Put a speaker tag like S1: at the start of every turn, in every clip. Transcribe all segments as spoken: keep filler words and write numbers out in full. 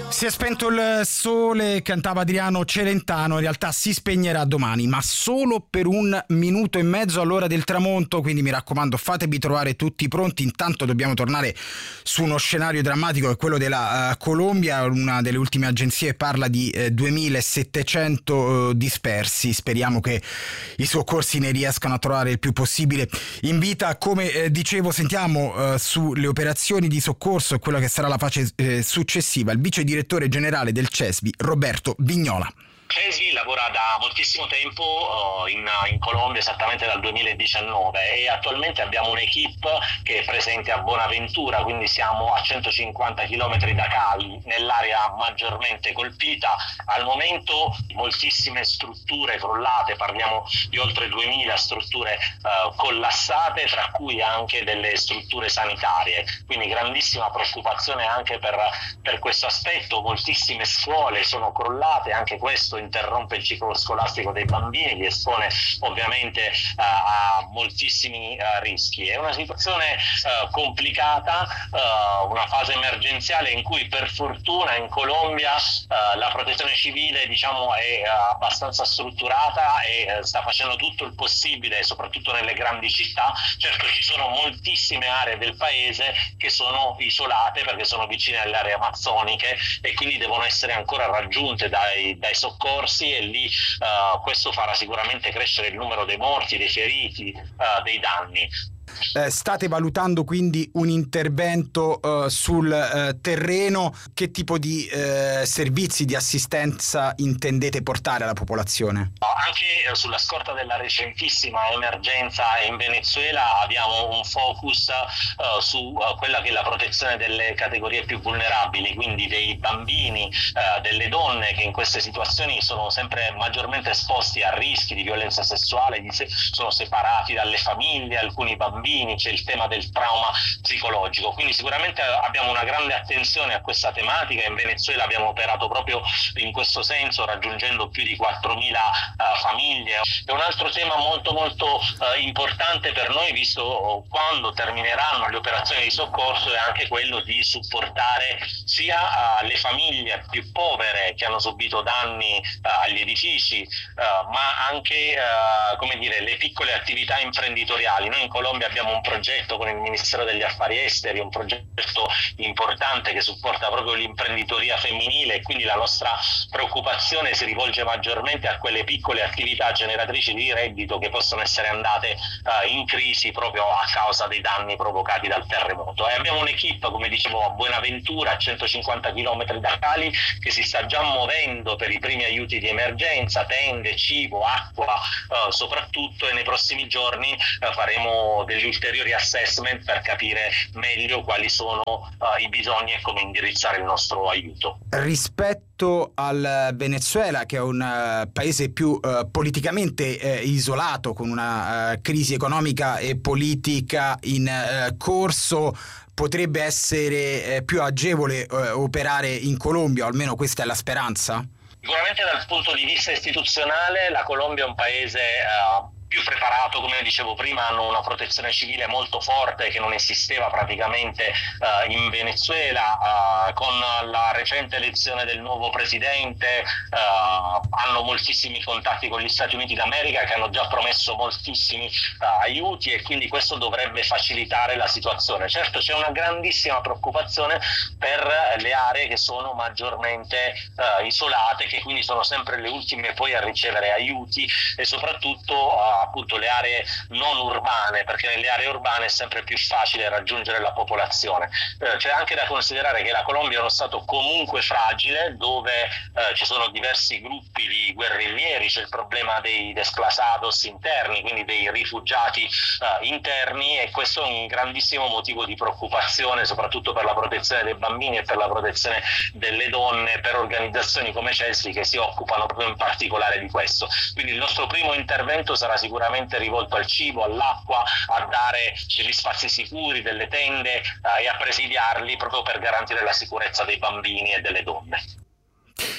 S1: Si è spento il sole, cantava Adriano Celentano, in realtà si spegnerà domani, ma solo per un minuto e mezzo all'ora del tramonto, quindi mi raccomando fatevi trovare tutti pronti. Intanto dobbiamo tornare su uno scenario drammatico che è quello della uh, Colombia. Una delle ultime agenzie parla di uh, duemilasettecento uh, dispersi. Speriamo che i soccorsi ne riescano a trovare il più possibile in vita. Come uh, dicevo, sentiamo uh, sulle operazioni di soccorso e quella che sarà la fase uh, successiva il vice direttore generale del CESVI, Roberto Vignola.
S2: CESVI lavora da moltissimo tempo uh, in, in Colombia, esattamente dal duemiladiciannove, e attualmente abbiamo un'equipe che è presente a Buenaventura, quindi siamo a centocinquanta chilometri da Cali, nell'area maggiormente colpita. Al momento moltissime strutture crollate, parliamo di oltre duemila strutture uh, collassate, tra cui anche delle strutture sanitarie, quindi grandissima preoccupazione anche per, per questo aspetto. Moltissime scuole sono crollate, anche questo interrompe il ciclo scolastico dei bambini, li espone ovviamente uh, a moltissimi uh, rischi. È una situazione uh, complicata, uh, una fase emergenziale in cui per fortuna in Colombia uh, la protezione civile diciamo è uh, abbastanza strutturata e uh, sta facendo tutto il possibile, soprattutto nelle grandi città. Certo, ci sono moltissime aree del paese che sono isolate perché sono vicine alle aree amazzoniche e quindi devono essere ancora raggiunte dai, dai soccorsi, e lì uh, questo farà sicuramente crescere il numero dei morti, dei feriti, uh, dei danni.
S1: Eh, state valutando quindi un intervento uh, sul uh, terreno. Che tipo di uh, servizi di assistenza intendete portare alla popolazione?
S2: Anche sulla scorta della recentissima emergenza in Venezuela abbiamo un focus uh, su uh, quella che è la protezione delle categorie più vulnerabili, quindi dei bambini, uh, delle donne che in queste situazioni sono sempre maggiormente esposti a rischi di violenza sessuale, di se- sono separati dalle famiglie, alcuni bambini, c'è il tema del trauma psicologico, quindi sicuramente abbiamo una grande attenzione a questa tematica. In Venezuela abbiamo operato proprio in questo senso, raggiungendo più di quattromila uh, famiglie. È un altro tema molto molto uh, importante per noi, visto quando termineranno le operazioni di soccorso, è anche quello di supportare sia uh, le famiglie più povere che hanno subito danni uh, agli edifici, uh, ma anche uh, come dire, le piccole attività imprenditoriali. Noi in Colombia abbiamo un progetto con il Ministero degli Affari Esteri, un progetto importante che supporta proprio l'imprenditoria femminile, e quindi la nostra preoccupazione si rivolge maggiormente a quelle piccole attività generatrici di reddito che possono essere andate uh, in crisi proprio a causa dei danni provocati dal terremoto. E abbiamo un'equipe, come dicevo, a Buenaventura, a centocinquanta chilometri da Cali, che si sta già muovendo per i primi aiuti di emergenza, tende, cibo, acqua uh, soprattutto, e nei prossimi giorni uh, faremo degli ulteriori assessment per capire meglio quali sono uh, i bisogni e come indirizzare il nostro aiuto.
S1: Rispetto al Venezuela, che è un uh, paese più uh, politicamente uh, isolato, con una uh, crisi economica e politica in uh, corso, potrebbe essere uh, più agevole uh, operare in Colombia, o almeno questa è la speranza?
S2: Sicuramente dal punto di vista istituzionale la Colombia è un paese uh, più preparato, come dicevo prima, hanno una protezione civile molto forte che non esisteva praticamente uh, in Venezuela. Uh, con la recente elezione del nuovo presidente uh, hanno moltissimi contatti con gli Stati Uniti d'America, che hanno già promesso moltissimi uh, aiuti, e quindi questo dovrebbe facilitare la situazione. Certo, c'è una grandissima preoccupazione per le aree che sono maggiormente uh, isolate, che quindi sono sempre le ultime poi a ricevere aiuti, e soprattutto uh, appunto le aree non urbane, perché nelle aree urbane è sempre più facile raggiungere la popolazione. Eh, c'è anche da considerare che la Colombia è uno stato comunque fragile, dove eh, ci sono diversi gruppi di guerriglieri, c'è il problema dei desplazados interni, quindi dei rifugiati eh, interni, e questo è un grandissimo motivo di preoccupazione, soprattutto per la protezione dei bambini e per la protezione delle donne, per organizzazioni come CESVI che si occupano proprio in particolare di questo. Quindi il nostro primo intervento sarà sicuramente sicuramente rivolto al cibo, all'acqua, a dare degli spazi sicuri, delle tende eh, e a presidiarli proprio per garantire la sicurezza dei bambini e delle donne.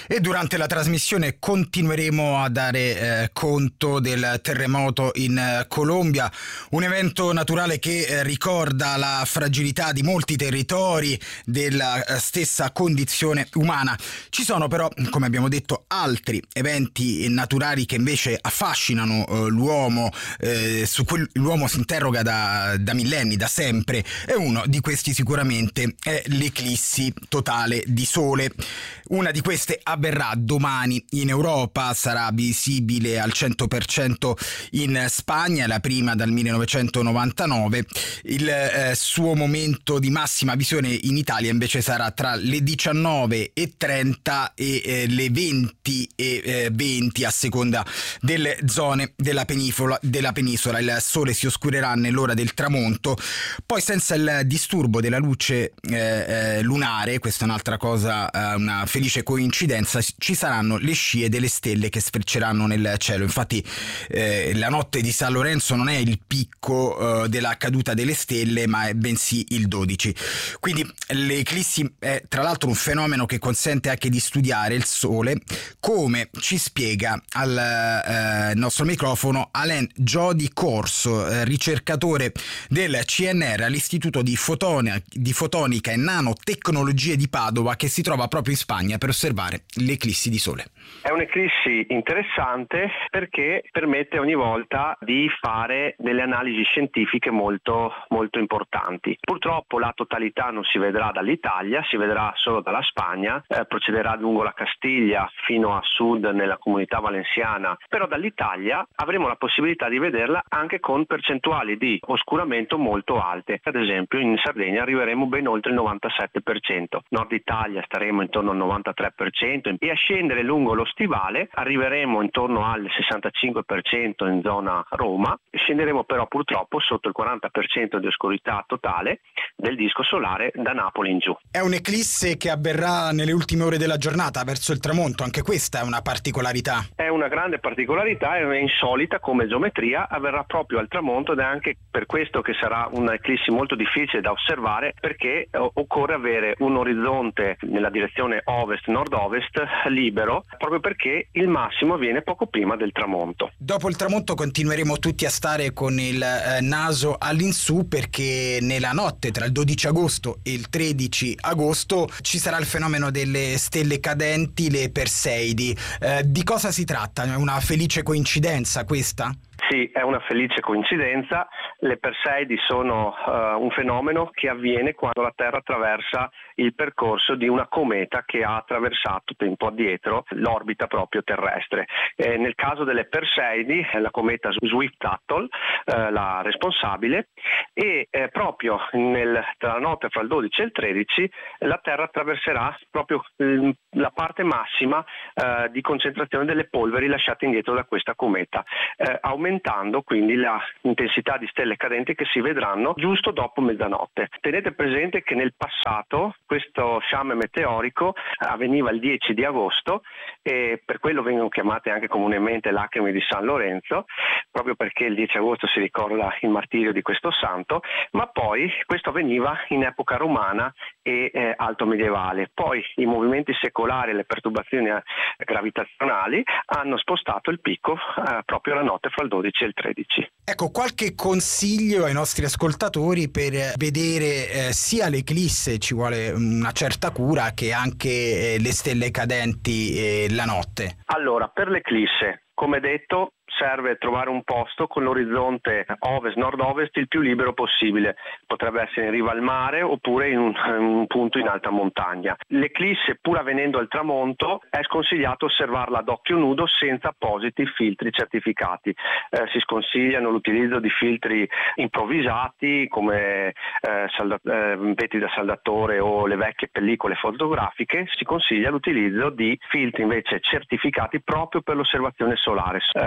S1: E durante la trasmissione continueremo a dare eh, conto del terremoto in eh, Colombia, un evento naturale che eh, ricorda la fragilità di molti territori, della eh, stessa condizione umana. Ci sono però, come abbiamo detto, altri eventi naturali che invece affascinano eh, l'uomo, eh, su cui l'uomo si interroga da, da millenni, da sempre, e uno di questi sicuramente è l'eclissi totale di sole. Una di queste avverrà domani in Europa, sarà visibile al cento per cento in Spagna, la prima dal millenovecentonovantanove. Il eh, suo momento di massima visione in Italia invece sarà tra le diciannove e trenta e eh, le venti e venti a seconda delle zone della penisola, della penisola. Il sole si oscurerà nell'ora del tramonto, poi senza il disturbo della luce eh, eh, lunare, questa è un'altra cosa, eh, una felice coincidenza, ci saranno le scie delle stelle che sfrecceranno nel cielo. Infatti eh, la notte di San Lorenzo non è il picco eh, della caduta delle stelle, ma è bensì il dodici. Quindi l'eclissi è tra l'altro un fenomeno che consente anche di studiare il sole, come ci spiega al eh, nostro microfono Alain Jody Corso, eh, ricercatore del C N R all'Istituto di, Fotonia, di Fotonica e Nanotecnologie di Padova, che si trova proprio in Spagna per osservare l'eclissi di sole.
S3: È un'eclissi interessante perché permette ogni volta di fare delle analisi scientifiche molto, molto importanti. Purtroppo la totalità non si vedrà dall'Italia, si vedrà solo dalla Spagna, eh, procederà lungo la Castiglia fino a sud nella comunità valenziana, però dall'Italia avremo la possibilità di vederla anche con percentuali di oscuramento molto alte. Ad esempio in Sardegna arriveremo ben oltre il novantasette per cento, Nord Italia staremo intorno al novantatré per cento e a scendere lungo lo stivale arriveremo intorno al sessantacinque per cento in zona Roma, scenderemo però purtroppo sotto il quaranta per cento di oscurità totale del disco solare da Napoli in giù.
S1: È un'eclisse che avverrà nelle ultime ore della giornata, verso il tramonto, anche questa è una particolarità.
S3: È una grande particolarità, è insolita come geometria, avverrà proprio al tramonto ed è anche per questo che sarà un'eclissi molto difficile da osservare, perché occorre avere un orizzonte nella direzione ovest-nord-ovest libero, proprio perché il massimo avviene poco prima del tramonto.
S1: Dopo il tramonto continueremo tutti a stare con il eh, naso all'insù, perché nella notte tra il dodici agosto e il tredici agosto ci sarà il fenomeno delle stelle cadenti, le Perseidi. Eh, di cosa si tratta? È una felice coincidenza questa?
S3: Sì, è una felice coincidenza. Le Perseidi sono uh, un fenomeno che avviene quando la Terra attraversa il percorso di una cometa che ha attraversato tempo addietro l'orbita proprio terrestre. Eh, nel caso delle Perseidi è la cometa Swift-Tuttle eh, la responsabile, e eh, proprio nel, tra la notte fra il dodici e il tredici la Terra attraverserà proprio l, la parte massima eh, di concentrazione delle polveri lasciate indietro da questa cometa, eh, aumentando quindi la intensità di stelle cadenti che si vedranno giusto dopo mezzanotte. Tenete presente che nel passato questo sciame meteorico avveniva il dieci di agosto e per quello vengono chiamate anche comunemente lacrime di San Lorenzo, proprio perché il dieci agosto si ricorda il martirio di questo santo, ma poi questo avveniva in epoca romana e eh, alto medievale. Poi i movimenti secolari e le perturbazioni gravitazionali hanno spostato il picco eh, proprio la notte fra il dodici e il tredici.
S1: Ecco, qualche consiglio ai nostri ascoltatori per vedere eh, sia l'eclisse, ci vuole una certa cura, che anche eh, le stelle cadenti eh, la notte?
S3: Allora, per l'eclisse, come detto, serve trovare un posto con l'orizzonte ovest-nord-ovest il più libero possibile. Potrebbe essere in riva al mare oppure in un, in un punto in alta montagna. L'eclisse, pur avvenendo al tramonto, è sconsigliato osservarla ad occhio nudo senza appositi filtri certificati. Eh, si sconsigliano l'utilizzo di filtri improvvisati come eh, salda- eh, vetri da saldatore o le vecchie pellicole fotografiche. Si consiglia l'utilizzo di filtri invece certificati proprio per l'osservazione solare. Eh, le potete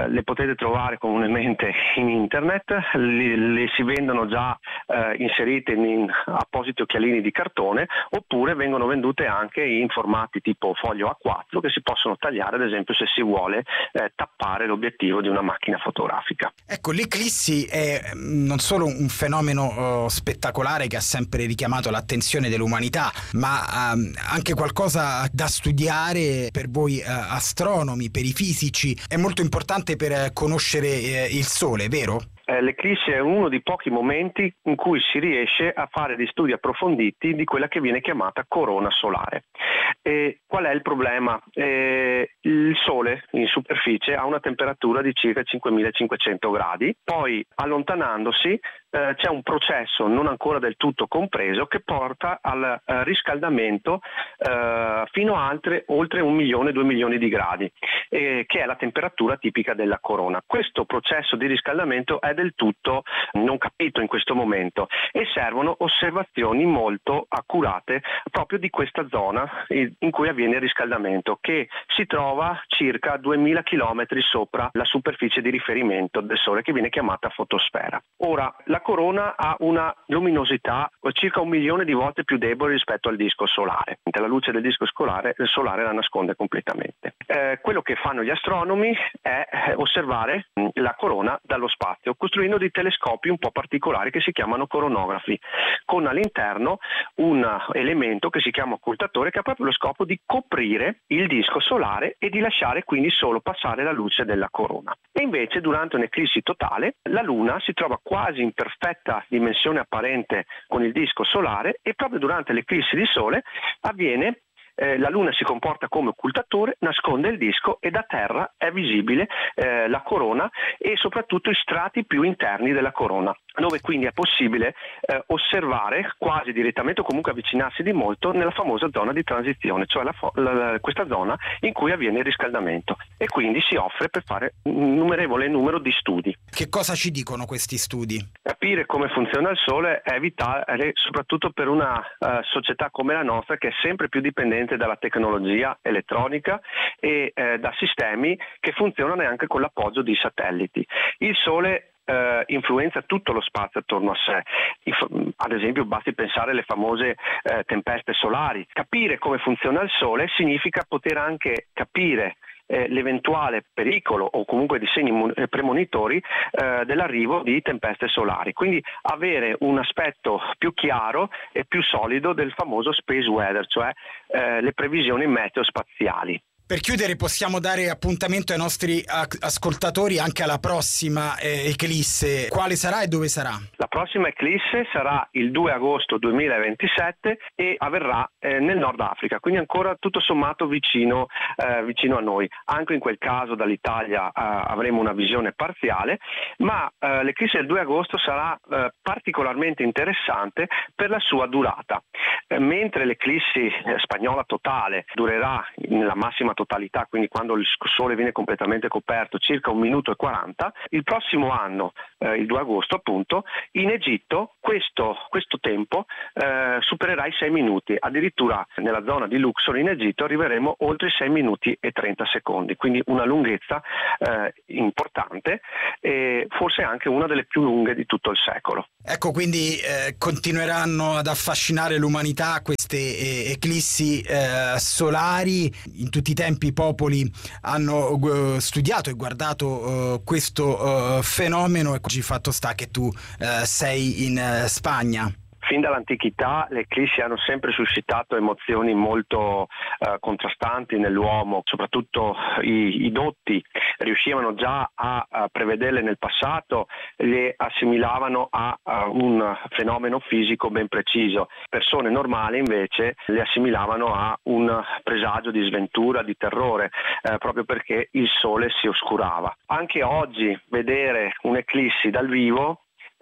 S3: potete trovare comunemente in internet, le, le si vendono già eh, inserite in, in appositi occhialini di cartone, oppure vengono vendute anche in formati tipo foglio A quattro che si possono tagliare, ad esempio se si vuole eh, tappare l'obiettivo di una macchina fotografica.
S1: Ecco, l'eclissi è non solo un fenomeno uh, spettacolare che ha sempre richiamato l'attenzione dell'umanità, ma um, anche qualcosa da studiare per voi uh, astronomi, per i fisici. È molto importante per conoscere uh, il Sole, vero?
S3: Eh, l'eclissi è uno dei pochi momenti in cui si riesce a fare dei studi approfonditi di quella che viene chiamata corona solare. E qual è il problema? Eh, il Sole in superficie ha una temperatura di circa cinquemilacinquecento gradi, poi allontanandosi eh, c'è un processo non ancora del tutto compreso che porta al eh, riscaldamento eh, fino a altre, oltre un milione, due milioni di gradi, eh, che è la temperatura tipica della corona. Questo processo di riscaldamento è del tutto non capito in questo momento e servono osservazioni molto accurate proprio di questa zona in cui avviene il riscaldamento, che si trova circa duemila chilometri sopra la superficie di riferimento del Sole, che viene chiamata fotosfera. Ora, la corona ha una luminosità circa un milione di volte più debole rispetto al disco solare. La luce del disco solare, il solare la nasconde completamente. Eh, quello che fanno gli astronomi è osservare la corona dallo spazio, costruendo dei telescopi un po' particolari che si chiamano coronografi, con all'interno un elemento che si chiama occultatore, che ha proprio lo scopo di coprire il disco solare e di lasciare quindi solo passare la luce della corona. E invece durante un'eclissi totale la Luna si trova quasi in perfetta dimensione apparente con il disco solare, e proprio durante l'eclissi di Sole avviene Eh, la Luna si comporta come occultatore, nasconde il disco e da terra è visibile eh, la corona e soprattutto i strati più interni della corona, dove quindi è possibile eh, osservare quasi direttamente o comunque avvicinarsi di molto nella famosa zona di transizione, cioè la fo- la, questa zona in cui avviene il riscaldamento, e quindi si offre per fare un innumerevole numero di studi.
S1: Che cosa ci dicono questi studi?
S3: Capire come funziona il Sole è vitale soprattutto per una uh, società come la nostra, che è sempre più dipendente dalla tecnologia elettronica e eh, da sistemi che funzionano anche con l'appoggio di satelliti. Il Sole Uh, influenza tutto lo spazio attorno a sé. Inf- ad esempio basti pensare alle famose uh, tempeste solari. Capire come funziona il Sole significa poter anche capire eh, l'eventuale pericolo o comunque di segni mon- premonitori eh, dell'arrivo di tempeste solari, quindi avere un aspetto più chiaro e più solido del famoso space weather, cioè eh, le previsioni meteo spaziali.
S1: Per chiudere, possiamo dare appuntamento ai nostri ascoltatori anche alla prossima eh, eclisse. Quale sarà e dove sarà?
S3: La prossima eclisse sarà il due agosto duemilaventisette e avverrà eh, nel Nord Africa, quindi ancora tutto sommato vicino, eh, vicino a noi. Anche in quel caso dall'Italia eh, avremo una visione parziale, ma eh, l'eclisse del due agosto sarà eh, particolarmente interessante per la sua durata. Eh, mentre l'eclissi eh, spagnola totale durerà nella massima totalità, quindi quando il Sole viene completamente coperto, circa un minuto e quaranta, il prossimo anno, eh, il due agosto appunto, in Egitto questo, questo tempo eh, supererà i sei minuti, addirittura nella zona di Luxor in Egitto arriveremo oltre i sei minuti e trenta secondi, quindi una lunghezza eh, importante e forse anche una delle più lunghe di tutto il secolo.
S1: Ecco, quindi eh, continueranno ad affascinare l'umanità queste eh, eclissi eh, solari. In tutti i tempi i popoli hanno uh, studiato e guardato uh, questo uh, fenomeno, e oggi fatto sta che tu uh, sei in uh, Spagna.
S3: Fin dall'antichità le eclissi hanno sempre suscitato emozioni molto eh, contrastanti nell'uomo, soprattutto i, i dotti riuscivano già a, a prevederle nel passato, le assimilavano a, a un fenomeno fisico ben preciso. Persone normali invece le assimilavano a un presagio di sventura, di terrore, eh, proprio perché il Sole si oscurava. Anche oggi vedere un'eclissi dal vivo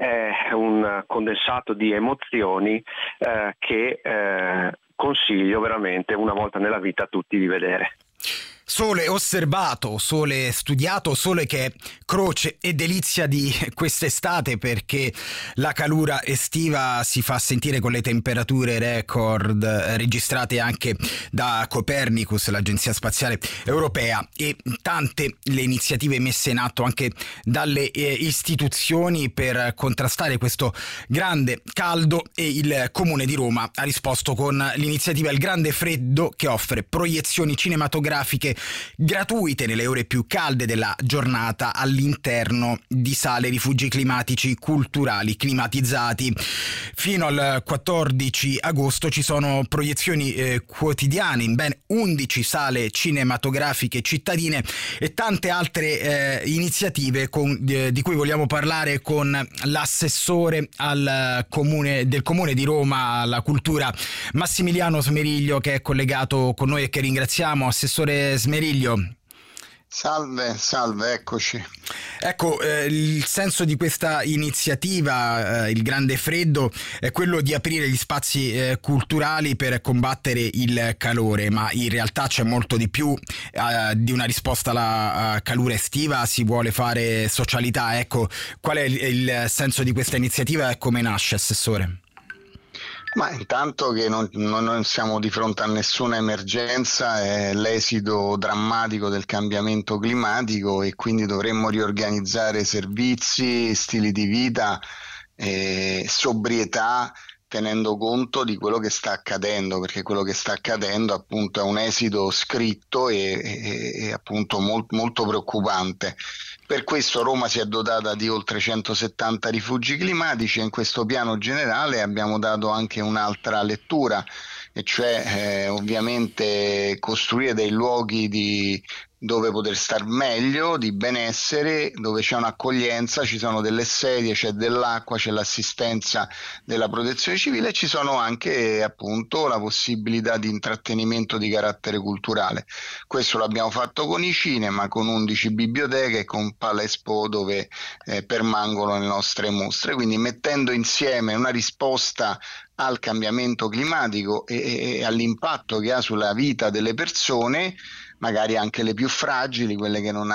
S3: è un condensato di emozioni eh, che eh, consiglio veramente una volta nella vita a tutti di vedere.
S1: Sole osservato, sole studiato, sole che è croce e delizia di quest'estate, perché la calura estiva si fa sentire con le temperature record registrate anche da Copernicus, l'agenzia spaziale europea, e tante le iniziative messe in atto anche dalle eh, istituzioni per contrastare questo grande caldo, e il Comune di Roma ha risposto con l'iniziativa Il Grande Freddo, che offre proiezioni cinematografiche gratuite nelle ore più calde della giornata all'interno di sale rifugi climatici culturali climatizzati. Fino al quattordici agosto ci sono proiezioni eh, quotidiane in ben undici sale cinematografiche cittadine e tante altre eh, iniziative con, eh, di cui vogliamo parlare con l'assessore al comune, del Comune di Roma alla cultura, Massimiliano Smeriglio, che è collegato con noi e che ringraziamo. Assessore Smeriglio.
S4: Salve, salve, eccoci.
S1: Ecco, eh, il senso di questa iniziativa, eh, Il Grande Freddo, è quello di aprire gli spazi eh, culturali per combattere il calore, ma in realtà c'è molto di più eh, di una risposta alla uh, calura estiva. Si vuole fare socialità. Ecco, qual è il, il senso di questa iniziativa e come nasce, Assessore?
S4: Ma intanto che non, non siamo di fronte a nessuna emergenza, è l'esito drammatico del cambiamento climatico e quindi dovremmo riorganizzare servizi, stili di vita, eh, sobrietà, tenendo conto di quello che sta accadendo, perché quello che sta accadendo appunto è un esito scritto e, e, e appunto molt, molto preoccupante. Per questo Roma si è dotata di oltre centosettanta rifugi climatici e in questo piano generale abbiamo dato anche un'altra lettura, e cioè eh, ovviamente costruire dei luoghi di dove poter star meglio, di benessere, dove c'è un'accoglienza, ci sono delle sedie, c'è dell'acqua, c'è l'assistenza della protezione civile e ci sono anche appunto la possibilità di intrattenimento di carattere culturale. Questo l'abbiamo fatto con i cinema, con undici biblioteche e con Palespo, dove eh, permangono le nostre mostre, quindi mettendo insieme una risposta al cambiamento climatico e, e all'impatto che ha sulla vita delle persone, magari anche le più fragili, quelle che non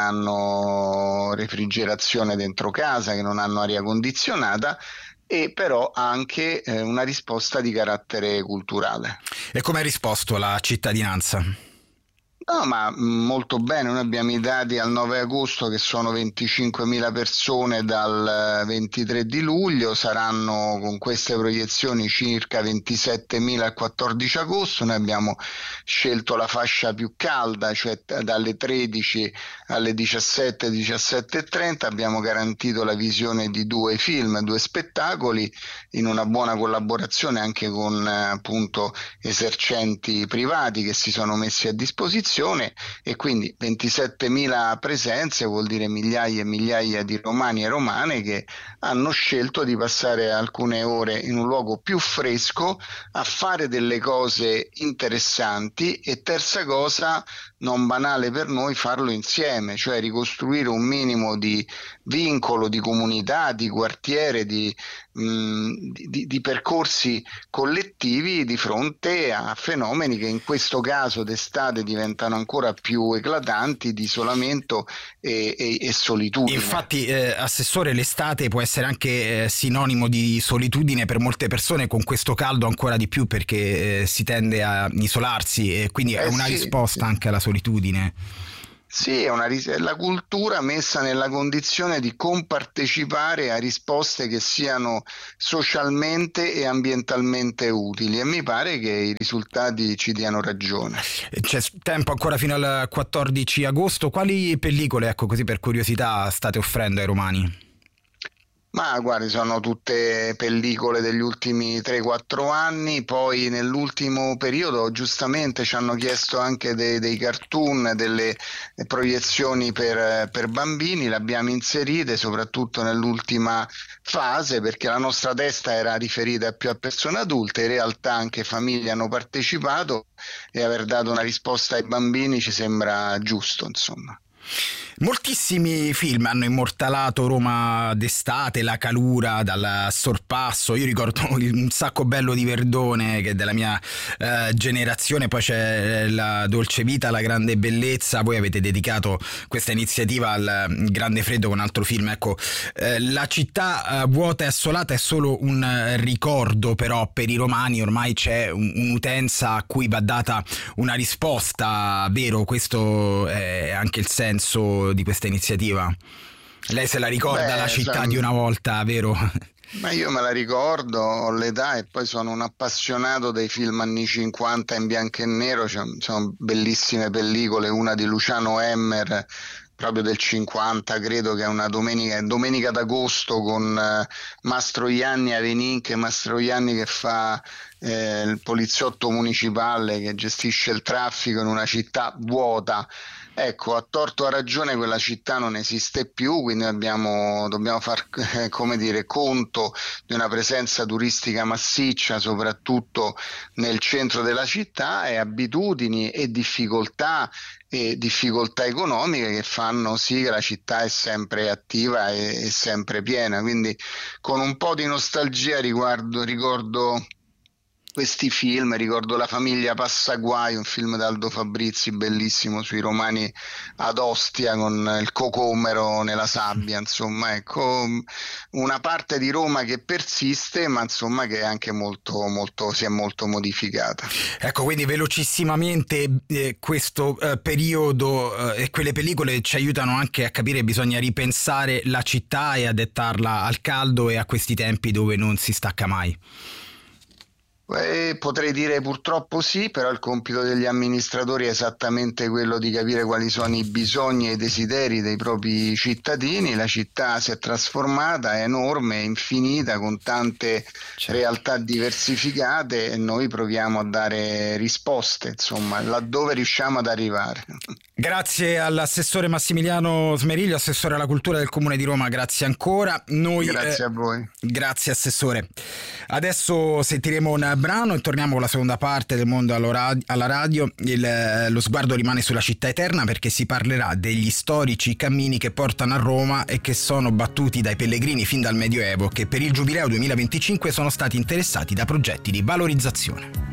S4: hanno refrigerazione dentro casa, che non hanno aria condizionata, e però anche eh, una risposta di carattere culturale.
S1: E come ha risposto la cittadinanza?
S4: No, ma molto bene. Noi abbiamo i dati al nove agosto che sono venticinquemila persone dal ventitré di luglio, saranno con queste proiezioni circa ventisettemila il quattordici agosto. Noi abbiamo scelto la fascia più calda, cioè dalle tredici alle diciassette, diciassette e trenta. Abbiamo garantito la visione di due film, due spettacoli, in una buona collaborazione anche con appunto esercenti privati che si sono messi a disposizione. E quindi ventisettemila presenze vuol dire migliaia e migliaia di romani e romane che hanno scelto di passare alcune ore in un luogo più fresco a fare delle cose interessanti e, terza cosa non banale per noi, farlo insieme, cioè ricostruire un minimo di vincolo, di comunità, di quartiere, di, mh, di, di percorsi collettivi di fronte a fenomeni che in questo caso d'estate diventano ancora più eclatanti, di isolamento e, e, e solitudine.
S1: Infatti, eh, Assessore, l'estate può essere anche eh, sinonimo di solitudine per molte persone, con questo caldo ancora di più, perché eh, si tende a isolarsi, e quindi è
S4: eh
S1: una
S4: sì,
S1: risposta
S4: sì.
S1: anche alla solitudine.
S4: Sì, è una, la cultura messa nella condizione di compartecipare a risposte che siano socialmente e ambientalmente utili, e mi pare che i risultati ci diano ragione.
S1: C'è tempo ancora fino al quattordici agosto. Quali pellicole, ecco così per curiosità, state offrendo ai romani?
S4: Ma guardi, sono tutte pellicole degli ultimi tre quattro anni, poi nell'ultimo periodo giustamente ci hanno chiesto anche dei, dei cartoon, delle proiezioni per, per bambini, le abbiamo inserite soprattutto nell'ultima fase perché la nostra testa era riferita più a persone adulte, in realtà anche famiglie hanno partecipato e aver dato una risposta ai bambini ci sembra giusto, insomma.
S1: Moltissimi film hanno immortalato Roma d'estate, La Calura, dal Sorpasso. Io ricordo Un sacco bello di Verdone, che è della mia eh, generazione, poi c'è La Dolce Vita, La Grande Bellezza. Voi avete dedicato questa iniziativa al Grande Freddo con un altro film. Ecco, eh, la città eh, vuota e assolata è solo un eh, ricordo, però per i romani ormai c'è un, un'utenza a cui va data una risposta, vero? Questo è anche il senso di questa iniziativa. Lei se la ricorda Beh, la città sono... di una volta, vero?
S4: Ma io me la ricordo, ho l'età e poi sono un appassionato dei film anni cinquanta in bianco e nero, cioè, sono bellissime pellicole, una di Luciano Emmer proprio del cinquanta, credo, che è una domenica, domenica d'agosto con eh, Mastroianni Aveninche, Mastroianni che fa eh, il poliziotto municipale che gestisce il traffico in una città vuota. Ecco, a torto o a ragione quella città non esiste più, quindi abbiamo, dobbiamo far eh, come dire, conto di una presenza turistica massiccia, soprattutto nel centro della città, e abitudini e difficoltà e difficoltà economiche che fanno sì che la città è sempre attiva e, e sempre piena. Quindi con un po' di nostalgia riguardo, ricordo questi film, ricordo La famiglia Passaguai, un film di Aldo Fabrizi bellissimo sui romani ad Ostia con il cocomero nella sabbia, insomma, ecco, una parte di Roma che persiste, ma insomma che è anche molto, molto, si è molto modificata.
S1: Ecco, quindi velocissimamente eh, questo eh, periodo eh, e quelle pellicole ci aiutano anche a capire che bisogna ripensare la città e adattarla al caldo e a questi tempi dove non si stacca mai.
S4: Eh, potrei dire purtroppo sì, però il compito degli amministratori è esattamente quello di capire quali sono i bisogni e i desideri dei propri cittadini. La città si è trasformata, è enorme, è infinita, con tante certo. realtà diversificate, e noi proviamo a dare risposte, insomma, laddove riusciamo ad arrivare.
S1: Grazie all'assessore Massimiliano Smeriglio, assessore alla cultura del Comune di Roma, grazie ancora. Noi,
S4: grazie
S1: eh,
S4: a voi.
S1: Grazie assessore. Adesso sentiremo un brano e torniamo con la seconda parte del Mondo alla radio. Il, lo sguardo rimane sulla città eterna, perché si parlerà degli storici cammini che portano a Roma e che sono battuti dai pellegrini fin dal Medioevo, che per il Giubileo duemilaventicinque sono stati interessati da progetti di valorizzazione.